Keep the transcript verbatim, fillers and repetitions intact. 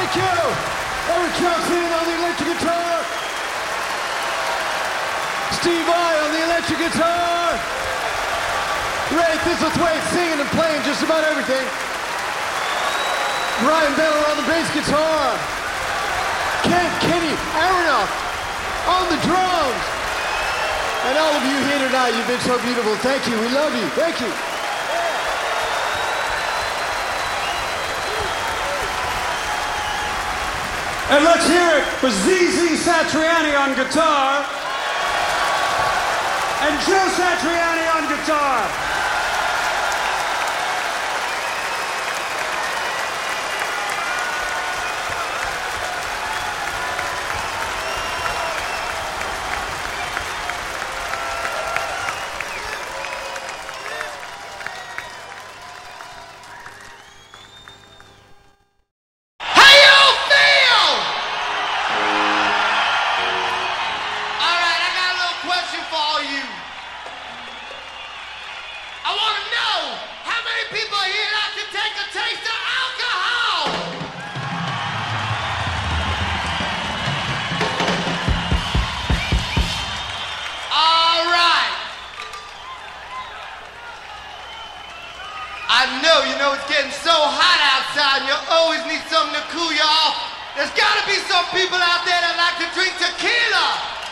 Thank you. Eric Johnson on the electric guitar. Steve Vai on the electric guitar. Ray Thistlethwaite singing and playing just about everything. Brian Beller on the bass guitar. Ken Kenny Aronoff on the drums. And all of you here tonight, you've been so beautiful. Thank you. We love you. Thank you. And let's hear it for Z Z Satriani on guitar and Joe Satriani on guitar. I know, you know, it's getting so hot outside and you always need something to cool you off. There's gotta be some people out there that like to drink tequila.